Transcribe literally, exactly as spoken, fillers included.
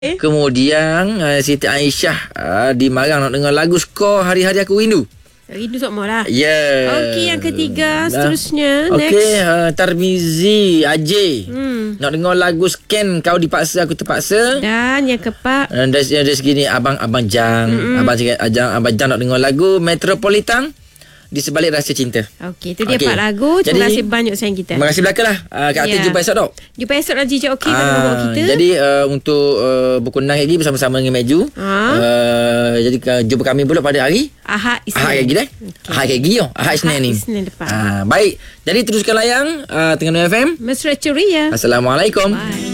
Eh? Kemudian uh, Siti Aisyah uh, di Marang nak dengar lagu Skor Hari-Hari Aku Rindu. Rindu tak mau lah. Ya. Yeah. Okey, yang ketiga seterusnya. Okey, uh, Tarmizi Ajay. Hmm. Nak dengar lagu Scan Kau Dipaksa Aku Terpaksa. Dan yang keempat. Uh, dari, dari segini Abang Abang Jang. Mm-mm. Abang Jang Abang Jang nak dengar lagu Metropolitan Di Sebalik Rasa Cinta. Okey, itu dia okay. empat lagu. Terima Jadi, kasih banyak sayang kita. Terima kasih belakang lah. Uh, Kak Atin yeah. jumpa esok dok. Jumpa esok nanti je okey Ah, pada nombor kita. Jadi uh, untuk uh, berkenang lagi bersama-sama dengan Meju. Ah. Uh, jadi uh, jumpa kami pula pada hari Ahad Isnin. Ahad lagi dah. Okay. Ahad lagi yo. Ahad Isnin ni. Isnin depan. Ah, baik. Jadi teruskan layang uh, Terengganu F M. Mesra ceria. Assalamualaikum. Bye.